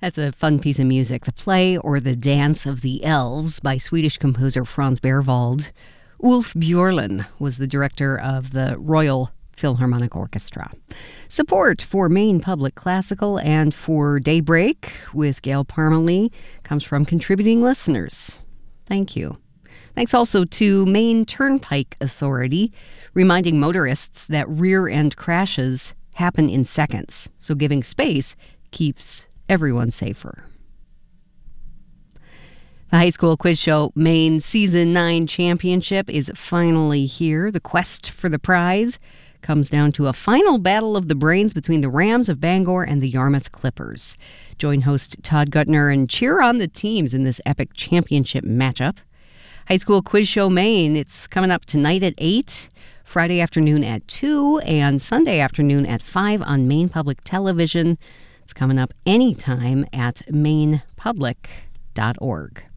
That's a fun piece of music. The Play or the Dance of the Elves by Swedish composer Franz Berwald. Ulf Björlin was the director of the Royal Philharmonic Orchestra. Support for Maine Public Classical and for Daybreak with Gail Parmalee comes from contributing listeners. Thank you. Thanks also to Maine Turnpike Authority, reminding motorists that rear-end crashes happen in seconds, so giving space keeps everyone safer. The High School Quiz Show Maine Season 9 Championship is finally here. The quest for the prize comes down to a final battle of the brains between the Rams of Bangor and the Yarmouth Clippers. Join host Todd Gutner and cheer on the teams in this epic championship matchup. High School Quiz Show Maine, it's coming up tonight at 8, Friday afternoon at 2, and Sunday afternoon at 5 on Maine Public Television. It's coming up anytime at mainepublic.org.